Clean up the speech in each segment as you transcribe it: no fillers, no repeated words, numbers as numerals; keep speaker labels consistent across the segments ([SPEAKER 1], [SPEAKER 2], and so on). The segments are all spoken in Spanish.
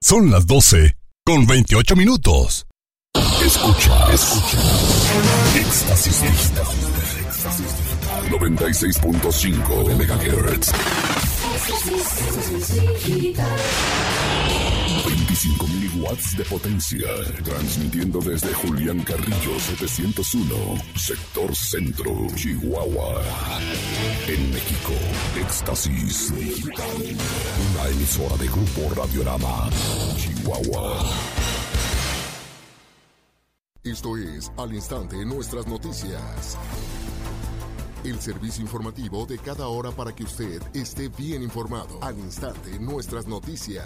[SPEAKER 1] Son las 12:28. Escucha. Éxtasis Digital. 96.5 de MHz. 25,000 watts de potencia. Transmitiendo desde Julián Carrillo 701, sector centro, Chihuahua. En México, Éxtasis Digital. Una emisora de Grupo Radiorama, Chihuahua. Esto es Al Instante Nuestras Noticias. El servicio informativo de cada hora para que usted esté bien informado. Al Instante Nuestras Noticias.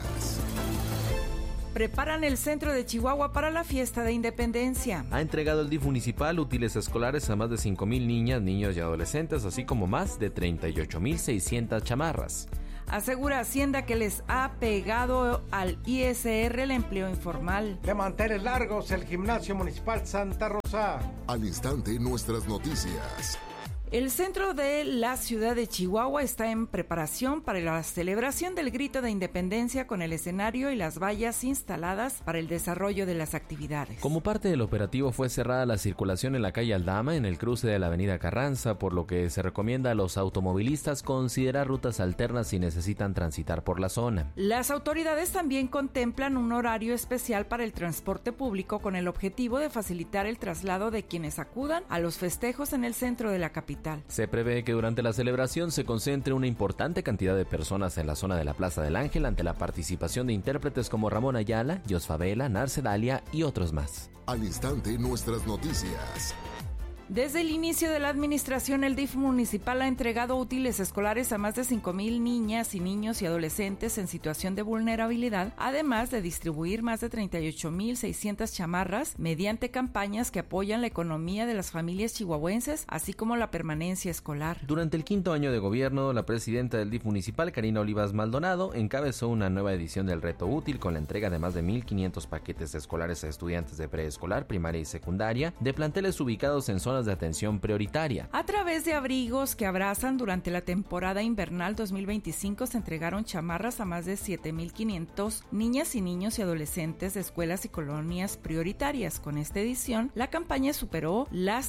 [SPEAKER 2] Preparan el centro de Chihuahua para la fiesta de independencia.
[SPEAKER 3] Ha entregado el DIF municipal útiles escolares a más de 5,000 niñas, niños y adolescentes, así como más de 38,600 chamarras.
[SPEAKER 2] Asegura Hacienda que les ha pegado al ISR el empleo informal.
[SPEAKER 4] De mantener largos el gimnasio municipal Santa Rosa.
[SPEAKER 1] Al Instante Nuestras Noticias.
[SPEAKER 2] El centro de la ciudad de Chihuahua está en preparación para la celebración del grito de independencia con el escenario y las vallas instaladas para el desarrollo de las actividades.
[SPEAKER 3] Como parte del operativo fue cerrada la circulación en la calle Aldama en el cruce de la avenida Carranza, por lo que se recomienda a los automovilistas considerar rutas alternas si necesitan transitar por la zona.
[SPEAKER 2] Las autoridades también contemplan un horario especial para el transporte público con el objetivo de facilitar el traslado de quienes acudan a los festejos en el centro de la capital.
[SPEAKER 3] Se prevé que durante la celebración se concentre una importante cantidad de personas en la zona de la Plaza del Ángel ante la participación de intérpretes como Ramón Ayala, Jos Favela, Narce Dalia y otros más.
[SPEAKER 1] Al Instante Nuestras Noticias.
[SPEAKER 2] Desde el inicio de la administración, el DIF municipal ha entregado útiles escolares a más de 5,000 niñas y niños y adolescentes en situación de vulnerabilidad, además de distribuir más de 38,600 chamarras mediante campañas que apoyan la economía de las familias chihuahuenses, así como la permanencia escolar.
[SPEAKER 3] Durante el 5º año de gobierno, la presidenta del DIF municipal, Karina Olivas Maldonado, encabezó una nueva edición del Reto Útil con la entrega de más de 1,500 paquetes escolares a estudiantes de preescolar, primaria y secundaria, de planteles ubicados en zonas de atención prioritaria.
[SPEAKER 2] A través de abrigos que abrazan durante la temporada invernal 2025 se entregaron chamarras a más de 7,500 niñas y niños y adolescentes de escuelas y colonias prioritarias. Con esta edición, la campaña superó las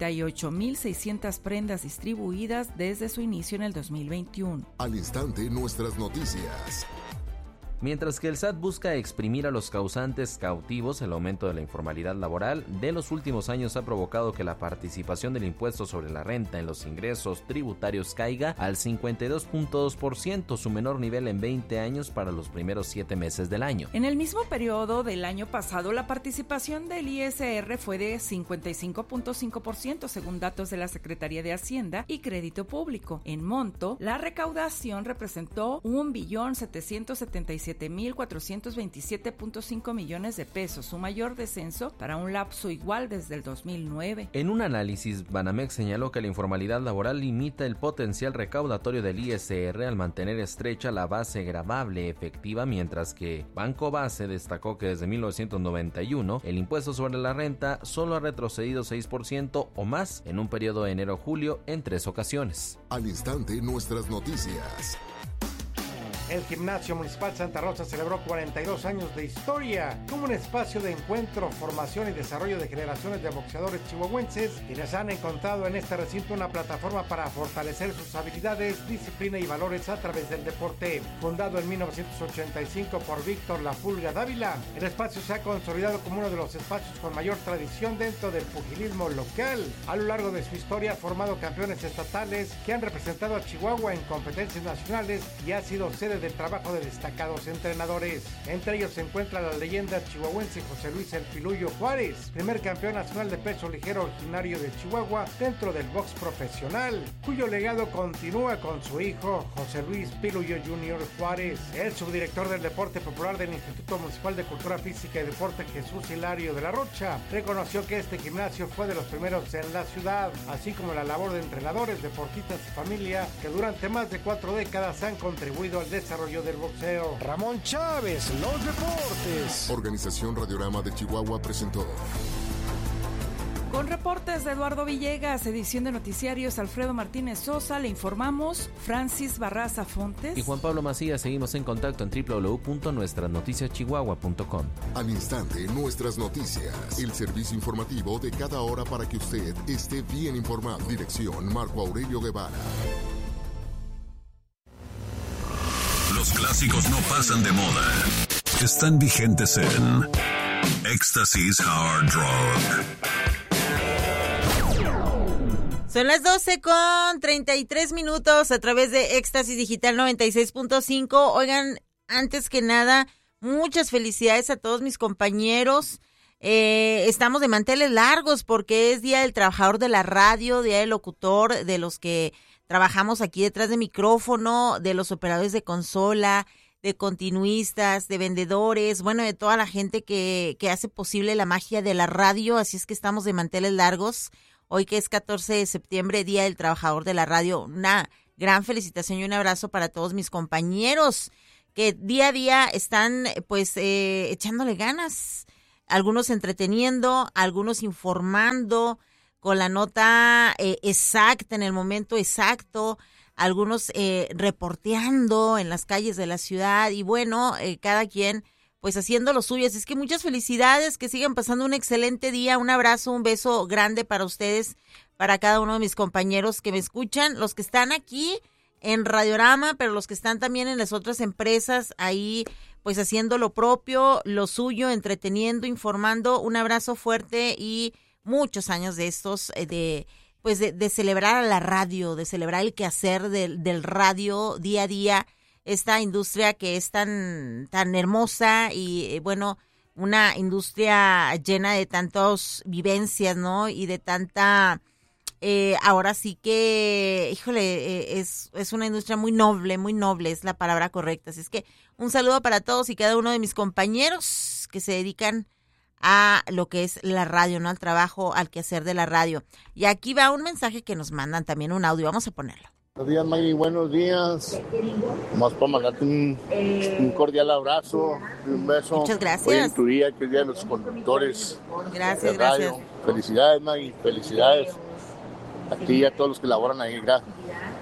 [SPEAKER 2] 38,600 prendas distribuidas desde su inicio en el 2021.
[SPEAKER 1] Al Instante Nuestras Noticias.
[SPEAKER 3] Mientras que el SAT busca exprimir a los causantes cautivos, el aumento de la informalidad laboral de los últimos años ha provocado que la participación del impuesto sobre la renta en los ingresos tributarios caiga al 52.2%, su menor nivel en 20 años para los primeros 7 meses del año.
[SPEAKER 2] En el mismo periodo del año pasado, la participación del ISR fue de 55.5%, según datos de la Secretaría de Hacienda y Crédito Público. En monto, la recaudación representó 1,777,427.5 millones de pesos, su mayor descenso para un lapso igual desde el 2009.
[SPEAKER 3] En un análisis, Banamex señaló que la informalidad laboral limita el potencial recaudatorio del ISR al mantener estrecha la base gravable efectiva, mientras que Banco Base destacó que desde 1991 el impuesto sobre la renta solo ha retrocedido 6% o más en un periodo de enero-julio en 3 ocasiones.
[SPEAKER 1] Al Instante Nuestras Noticias.
[SPEAKER 4] El Gimnasio Municipal Santa Rosa celebró 42 años de historia como un espacio de encuentro, formación y desarrollo de generaciones de boxeadores chihuahuenses, quienes han encontrado en este recinto una plataforma para fortalecer sus habilidades, disciplina y valores a través del deporte. Fundado en 1985 por Víctor La Pulga Dávila, el espacio se ha consolidado como uno de los espacios con mayor tradición dentro del pugilismo local. A lo largo de su historia ha formado campeones estatales que han representado a Chihuahua en competencias nacionales y ha sido sede del trabajo de destacados entrenadores. Entre ellos se encuentra la leyenda chihuahuense José Luis El Pilullo Juárez, primer campeón nacional de peso ligero originario de Chihuahua dentro del box profesional, cuyo legado continúa con su hijo José Luis Pilullo Jr. Juárez. El subdirector del deporte popular del Instituto Municipal de Cultura Física y Deporte, Jesús Hilario de la Rocha, reconoció que este gimnasio fue de los primeros en la ciudad, así como la labor de entrenadores, deportistas y familia que durante más de 4 décadas han contribuido al desarrollo del boxeo.
[SPEAKER 5] Ramón Chávez, los deportes.
[SPEAKER 1] Organización Radiorama de Chihuahua presentó
[SPEAKER 2] Con reportes de Eduardo Villegas, edición de noticiarios Alfredo Martínez Sosa, le informamos Francis Barraza Fontes
[SPEAKER 3] y Juan Pablo Macías. Seguimos en contacto en www.nuestranoticiaschihuahua.com.
[SPEAKER 1] Al instante, nuestras noticias, el servicio informativo de cada hora para que usted esté bien informado. Dirección Marco Aurelio Guevara.
[SPEAKER 5] Los clásicos no pasan de moda. Están vigentes en Éxtasis Hard Rock.
[SPEAKER 6] Son las 12:33 a través de Éxtasis Digital 96.5. Oigan, antes que nada, muchas felicidades a todos mis compañeros. Estamos de manteles largos porque es Día del Trabajador de la Radio, Día del Locutor, de los que trabajamos aquí detrás de micrófono, de los operadores de consola, de continuistas, de vendedores, bueno, de toda la gente que hace posible la magia de la radio. Así es que estamos de manteles largos. Hoy que es 14 de septiembre, Día del Trabajador de la Radio, una gran felicitación y un abrazo para todos mis compañeros que día a día están pues echándole ganas, algunos entreteniendo, algunos informando con la nota exacta, en el momento exacto, algunos reporteando en las calles de la ciudad y bueno, cada quien pues haciendo lo suyo. Así es que muchas felicidades, que sigan pasando un excelente día, un abrazo, un beso grande para ustedes, para cada uno de mis compañeros que me escuchan, los que están aquí en Radiorama, pero los que están también en las otras empresas ahí pues haciendo lo propio, lo suyo, entreteniendo, informando. Un abrazo fuerte y muchos años de estos, de celebrar a la radio, de celebrar el quehacer del radio día a día, esta industria que es tan hermosa y bueno, una industria llena de tantas vivencias, ¿no? Y de tanta, ahora sí que, híjole, es una industria muy noble, es la palabra correcta. Así es que un saludo para todos y cada uno de mis compañeros que se dedican a lo que es la radio, ¿no? Al trabajo, al quehacer de la radio. Y aquí va un mensaje que nos mandan, también un audio, vamos a ponerlo.
[SPEAKER 7] Buenos días, Maggie, buenos días. Vamos para mandarte un cordial abrazo, un beso.
[SPEAKER 6] Muchas gracias.
[SPEAKER 7] Hoy en tu día, que es Día de los Conductores.
[SPEAKER 6] Gracias, gracias.
[SPEAKER 7] Felicidades, Maggie, felicidades a ti y a todos los que laboran ahí, gracias.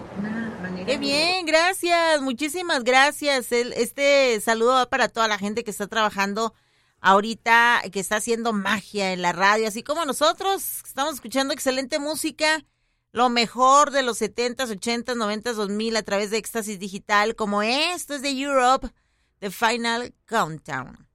[SPEAKER 6] Qué bien, gracias, muchísimas gracias. Este saludo va para toda la gente que está trabajando ahorita, que está haciendo magia en la radio, así como nosotros, estamos escuchando excelente música, lo mejor de los 70s, 80s, 90s, 2000 a través de Éxtasis Digital, como esto es de Europe, The Final Countdown.